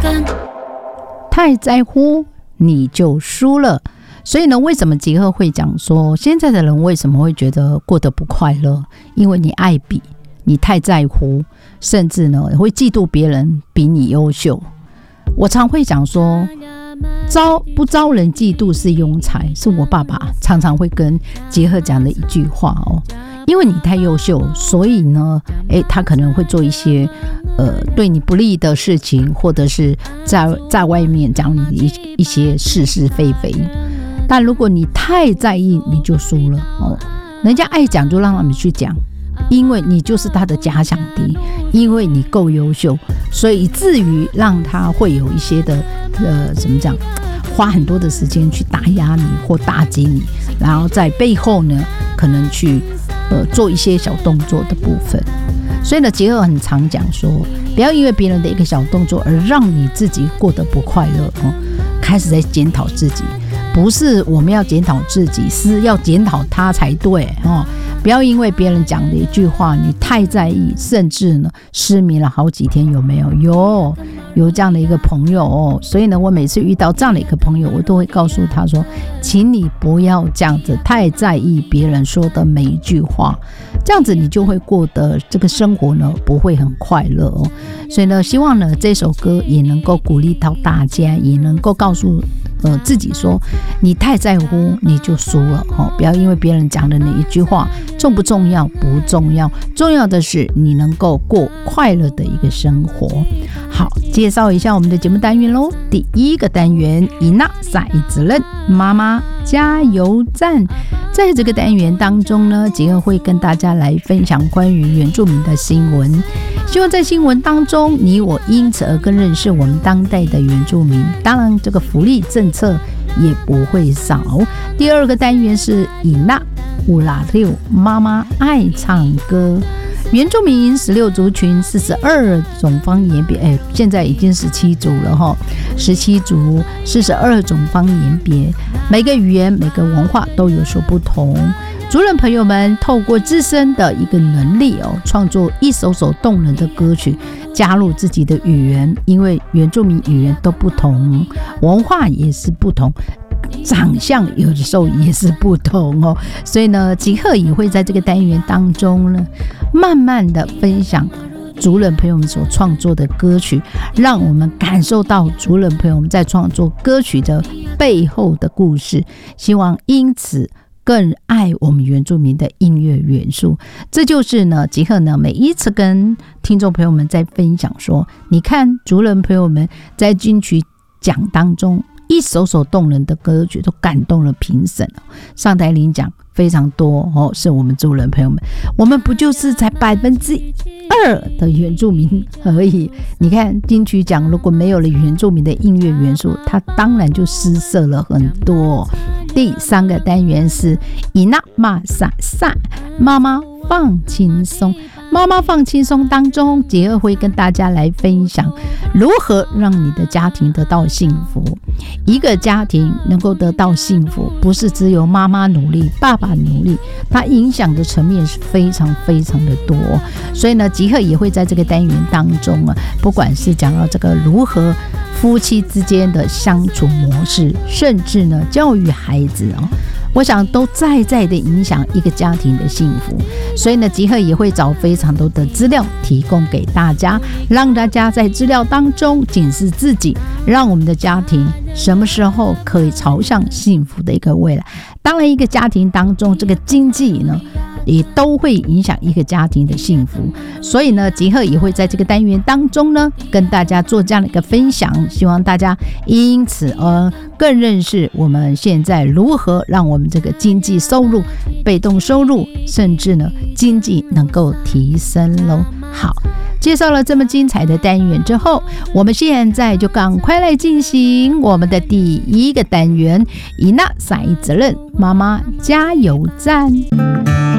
太在乎你就输了。所以呢，为什么杰克会讲说现在的人为什么会觉得过得不快乐？因为你爱比，你太在乎，甚至呢会嫉妒别人比你优秀。我常会讲说不招人嫉妒是庸才，是我爸爸常常会跟杰克讲的一句话哦。因为你太优秀，所以呢他可能会做一些对你不利的事情，或者是在外面讲你一些是是非非。但如果你太在意，你就输了哦。人家爱讲就让他们去讲，因为你就是他的假想敌，因为你够优秀，所以以至于让他会有一些的怎么讲，花很多的时间去打压你或打击你，然后在背后呢可能去做一些小动作的部分。所以呢，杰克很常讲说，不要因为别人的一个小动作而让你自己过得不快乐哦。开始在检讨自己，不是我们要检讨自己，是要检讨他才对哦。不要因为别人讲的一句话你太在意，甚至呢失眠了好几天。有没有？有这样的一个朋友哦。所以呢，我每次遇到这样的一个朋友，我都会告诉他说，请你不要这样子太在意别人说的每一句话，这样子你就会过得这个生活呢不会很快乐哦。所以呢，希望呢这首歌也能够鼓励到大家，也能够告诉自己说，你太在乎你就输了哦。不要因为别人讲的那一句话重不重要？不重要，重要的是你能够过快乐的一个生活。好，介绍一下我们的节目单元咯。第一个单元，伊娜撒一子人妈妈加油站。在这个单元当中呢，杰克会跟大家来分享关于原住民的新闻，希望在新闻当中你我因此而更认识我们当代的原住民，当然这个福利政策也不会少。第二个单元是伊娜乌拉六妈妈爱唱歌。原住民16族群42种方言别，现在已经17族了哈，17族42种方言别，每个语言每个文化都有所不同。族人朋友们透过自身的一个能力创作一首首动人的歌曲，加入自己的语言，因为原住民语言都不同，文化也是不同，长相有的时候也是不同哦。所以呢，吉赫也会在这个单元当中呢，慢慢的分享族人朋友们所创作的歌曲，让我们感受到族人朋友们在创作歌曲的背后的故事，希望因此更爱我们原住民的音乐元素。这就是呢，吉赫呢每一次跟听众朋友们在分享说，你看族人朋友们在金曲奖当中一首首动人的歌曲都感动了评审，上台领奖非常多是我们族人朋友们。我们不就是才2%的原住民而已，你看金曲奖如果没有了原住民的音乐元素，它当然就失色了很多。第三个单元是伊娜玛萨萨妈妈放轻松。妈妈放轻松当中，杰尔会跟大家来分享如何让你的家庭得到幸福。一个家庭能够得到幸福，不是只有妈妈努力爸爸努力，它影响的层面是非常非常的多。所以呢，杰尔也会在这个单元当中不管是讲到这个如何夫妻之间的相处模式，甚至呢教育孩子我想都在的影响一个家庭的幸福。所以呢，吉赫也会找非常多的资料提供给大家，让大家在资料当中检视自己，让我们的家庭什么时候可以朝向幸福的一个未来。当然一个家庭当中这个经济呢也都会影响一个家庭的幸福。所以呢，吉赫也会在这个单元当中呢跟大家做这样的一个分享，希望大家因此更认识我们现在如何让我们这个经济收入、被动收入，甚至呢经济能够提升咯。好，介绍了这么精彩的单元之后，我们现在就赶快来进行我们的第一个单元，伊娜撒一责任妈妈加油站。